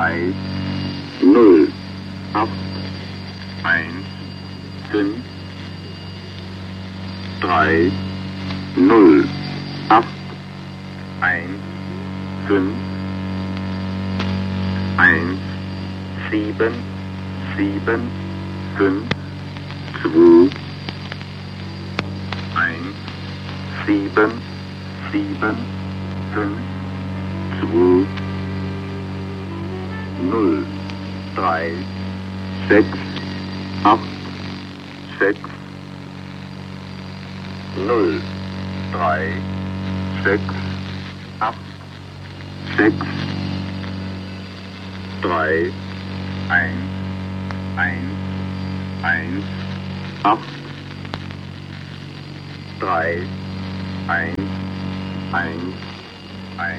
3, 0, 8, 1, 5, 3, 0, 8, 1, 5, 1, 7, 7, 5, 2, 1, 7, 7, 5, 2, 0, 3, 6, 8, 6, 0, 3, 6, 8, 6, 3, 1, 1, 1, 8, 3, 1, 1, 1,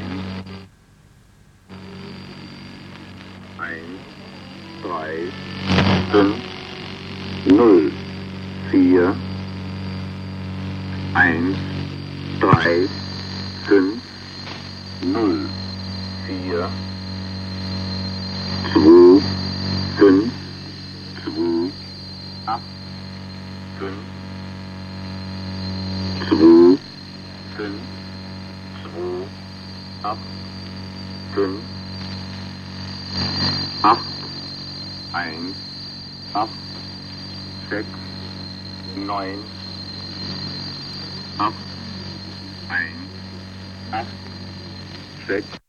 1, 3, 5, 0, 4, 1, 3, 5, 0, 4, 2, 5, 2, 8, 5, 2, 5, 2, 8, 5, 8, 1, 8, 6, 9, 8, 1, 8, 6,